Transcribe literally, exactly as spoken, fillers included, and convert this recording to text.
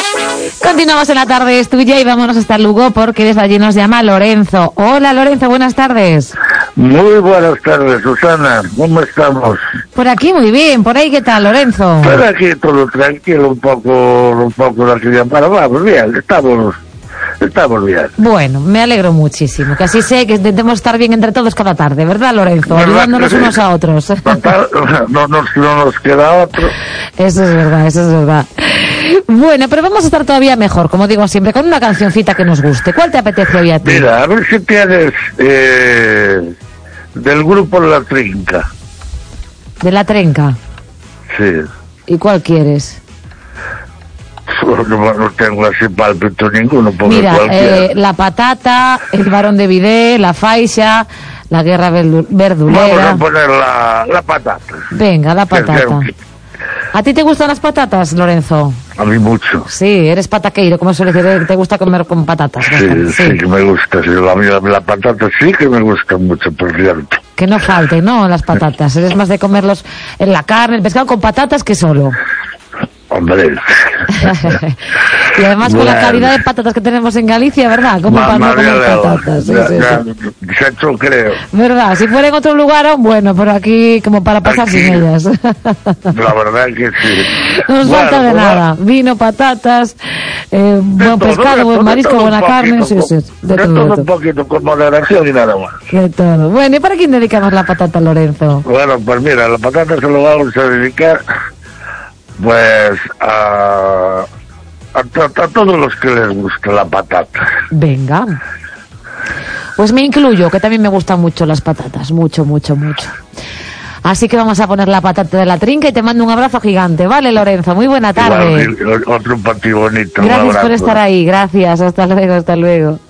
Continuamos en La Tarde es Tuya y vámonos hasta Lugo porque desde allí nos llama Lorenzo. Hola Lorenzo, buenas tardes. Muy buenas tardes, Susana. ¿Cómo estamos? Por aquí muy bien. ¿Por ahí qué tal, Lorenzo? Por aquí todo tranquilo, un poco, un poco de aquí para vamos bien, estamos, estamos bien. Bueno, me alegro muchísimo. Que así sé que intentemos estar bien entre todos cada tarde, ¿verdad, Lorenzo? ¿Verdad? Ayudándonos Sí. unos a otros. Total, no, nos, no nos queda otro. Eso es verdad, eso es verdad. Bueno, pero vamos a estar todavía mejor, como digo siempre, con una cancioncita que nos guste. ¿Cuál te apetece hoy a ti? Mira, a ver si tienes eh, del grupo La Trinca. De La Trenca. Sí. ¿Y cuál quieres? No, no tengo así pálpito ninguno, porque Mira, cualquiera. eh, La Patata, El Barón de Vidé, La Faixa, La Guerra Verdu- Verdulera. Vamos a poner la, la patata. Venga, La Patata. ¿A ti te gustan las patatas, Lorenzo? A mí mucho. Sí, eres pataqueiro, como suele decir, te gusta comer con patatas. Sí, bastante, sí, que me gusta. Sí, la, la, la patata sí que me gusta mucho, por cierto. Que no falte, ¿no? Las patatas. Eres más de comerlos en la carne, el pescado con patatas que solo. Hombre. Y además con la Bueno. calidad de patatas que tenemos en Galicia, ¿verdad? Como para no Mamá comer mía, patatas. Sí, ya, sí, ya, sí. ya yo creo. ¿Verdad? Si fuera en otro lugar, aún bueno, pero aquí como para pasar Aquí. sin ellas. La verdad que sí. No nos Bueno, falta de pues nada. Vino, patatas, eh, buen todo, pescado, de buen todo, marisco, de todo buena un carne. poquito, Sí, sí, de, de todo, todo de un todo. poquito, con moderación y nada más. De todo. Bueno, ¿y para quién dedicamos la patata, Lorenzo? Bueno, pues mira, la patata se lo vamos a dedicar, pues, a, a, to- a todos los que les gusta la patata. Venga. Pues me incluyo, que también me gustan mucho las patatas. Mucho, mucho, mucho. Así que vamos a poner La Patata de La Trinca y te mando un abrazo gigante. Vale, Lorenzo, muy buena tarde. Igual, otro para ti bonito. un Gracias por abrazo. estar ahí, gracias. Hasta luego, hasta luego.